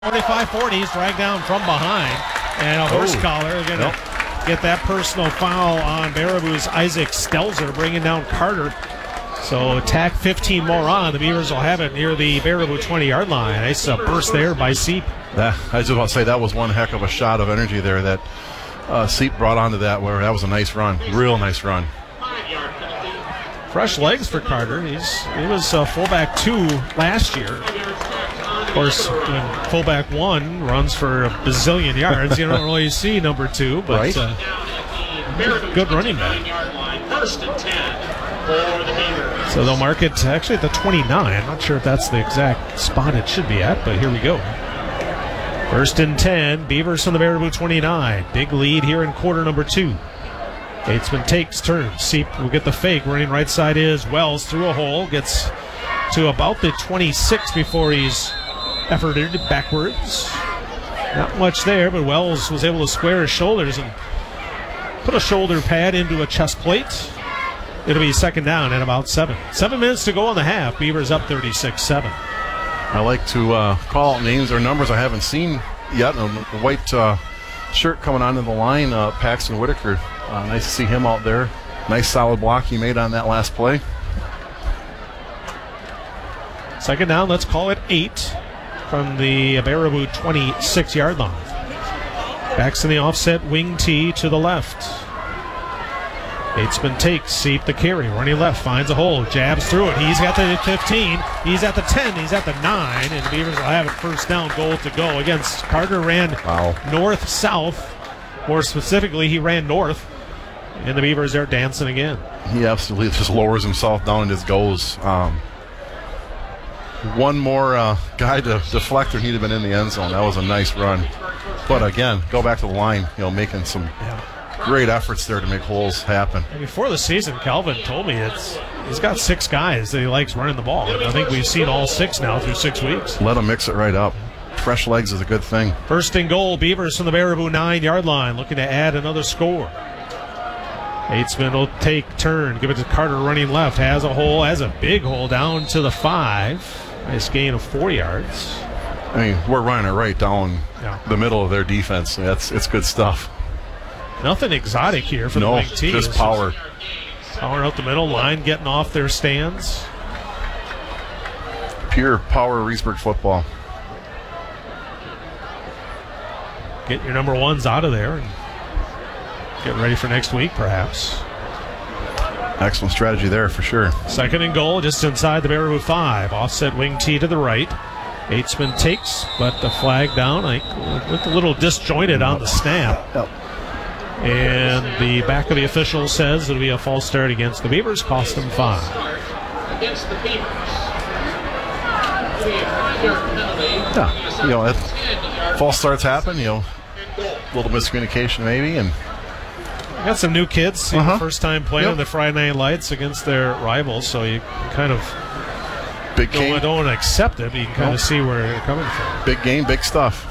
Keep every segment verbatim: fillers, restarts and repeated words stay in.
twenty-five forty, dragged down from behind. And a horse Oh. collar. Going to Nope. get that personal foul on Baraboo's Isaac Stelzer, bringing down Carter. So attack fifteen more on. The Beavers will have it near the Baraboo twenty-yard line. Nice uh, burst there by Seep. That, I was just about to say, that was one heck of a shot of energy there that uh, Seep brought onto that, where that was a nice run. Real nice run. Fresh legs for Carter. He's He was uh, fullback two last year. Of course, when fullback one runs for a bazillion yards, you don't really see number two, but Right. uh, good running back. So they'll mark it actually at the twenty-nine. I'm not sure if that's the exact spot it should be at, but here we go. First and ten, Beavers from the Baraboo twenty-nine. Big lead here in quarter number two. Batesman takes, turns. Seep will get the fake. Running right side is Wells through a hole. Gets to about the twenty-six before he's efforted backwards. Not much there, but Wells was able to square his shoulders and put a shoulder pad into a chest plate. It'll be second down at about seven. Seven minutes to go on the half. Beavers up thirty-six seven. I like to uh, call out names or numbers I haven't seen yet. A white uh, shirt coming onto the line, uh, Paxton Whitaker. Uh, nice to see him out there. Nice solid block he made on that last play. Second down, let's call it eight from the Baraboo twenty-six-yard line. Backs in the offset wing tee to the left. Batesman takes, Seep the carry, running left, finds a hole, jabs through it. He's got the fifteen, he's at the ten, he's at the nine, and the Beavers will have it first down, goal to go against Carter. Ran Wow. north-south. More specifically, he ran north, and the Beavers are dancing again. He absolutely just lowers himself down and just goes. Um, one more uh, guy to deflect, or he'd have been in the end zone. That was a nice run. But again, go back to the line, you know, making some Yeah. great efforts there to make holes happen. And before the season, Calvin told me it's he's got six guys that he likes running the ball. And I think we've seen all six now through six weeks. Let him mix it right up. Fresh legs is a good thing. First and goal, Beavers from the Baraboo nine-yard line, looking to add another score. Batesman will take, turn, give it to Carter running left. Has a hole, has a big hole down to the five. Nice gain of four yards. I mean, we're running it right down Yeah. the middle of their defense. That's it's good stuff. Nothing exotic here for the No, wing team. just power. Power out the middle, line getting off their stands. Pure power Reesburg football. Get your number ones out of there and get ready for next week, perhaps. Excellent strategy there for sure. Second and goal, just inside the Baraboo five. Offset wing tee to the right. Batesman takes, but the flag down. I looked a little disjointed on the snap. Yep. And the back of the official says it'll be a false start against the Beavers, cost them five. Against the Beavers. Yeah, you know, it, false starts happen, you know, a little miscommunication maybe, and Got some new kids, you know, Uh-huh. first time playing Yep. on the Friday Night Lights against their rivals, so you kind of big don't, game, don't want to accept it, but you can kind Nope. of see where they're coming from. big game, big stuff.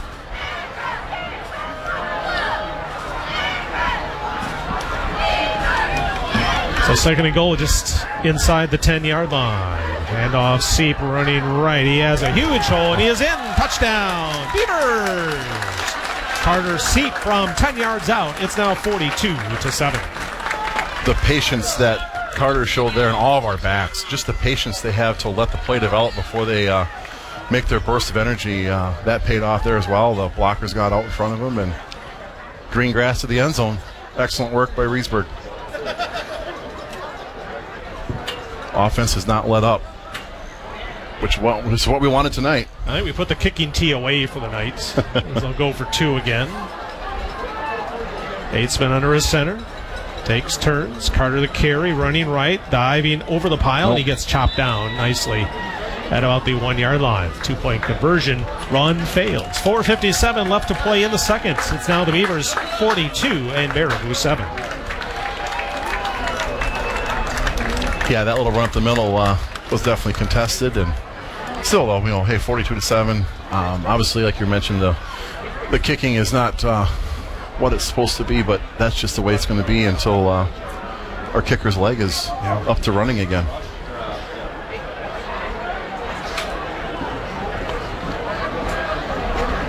So second and goal just inside the ten-yard line. Handoff, Seep running right. He has a huge hole, and he is in. Touchdown, Beavers! Carter Seep from ten yards out. It's now forty-two to seven. The patience that Carter showed there in all of our backs, just the patience they have to let the play develop before they uh, make their burst of energy, uh, that paid off there as well. The blockers got out in front of them, and green grass to the end zone. Excellent work by Reesburg. Offense has not let up, which is what we wanted tonight. I think we put the kicking tee away for the Knights. They'll go for two again. Batesman under his center. Takes turns. Carter the carry, running right, diving over the pile, Nope. and he gets chopped down nicely at about the one-yard line. Two-point conversion. Run fails. four fifty-seven left to play in the second. It's now the Beavers forty-two and Baraboo seven. Yeah, that little run up the middle uh, was definitely contested, and still, though, you know, hey, forty-two to seven. Um, obviously, like you mentioned, the the kicking is not uh, what it's supposed to be, but that's just the way it's going to be until uh, our kicker's leg is Yeah. up to running again.